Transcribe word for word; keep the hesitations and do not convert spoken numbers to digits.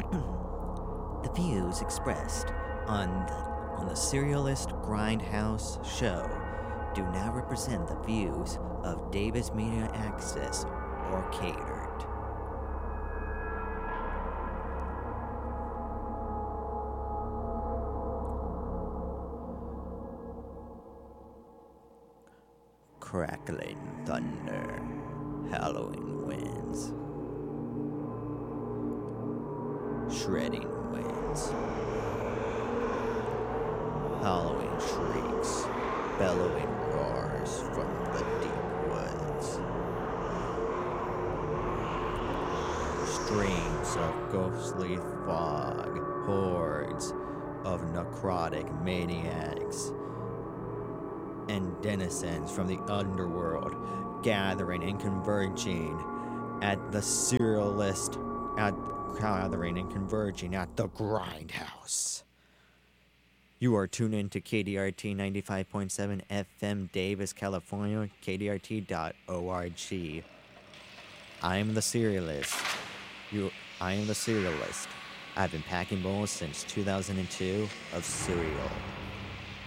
The views expressed on the, on the Serialist Grindhouse show do not represent the views of Davis Media Access or Catered. Crackling thunder, howling winds, shredding winds, hollowing shrieks, bellowing roars from the deep woods, streams of ghostly fog, hordes of necrotic maniacs, and denizens from the underworld gathering and converging at the Serialist, at gathering and converging at the Grindhouse. You are tuned in to K D R T ninety-five point seven F M Davis, California, K D R T dot org. I am the Serialist. You, I am the Serialist. I've been packing bowls since two thousand two of cereal.